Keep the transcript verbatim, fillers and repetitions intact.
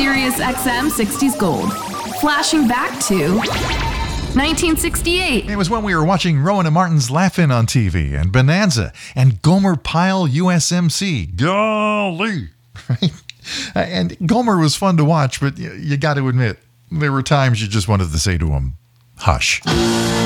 Sirius X M sixties Gold. Flashing back to nineteen sixty-eight. It was when we were watching Rowan and Martin's Laugh-In on T V, and Bonanza, and Gomer Pyle U S M C. Golly! Right? And Gomer was fun to watch, but you, you got to admit, there were times you just wanted to say to him, hush.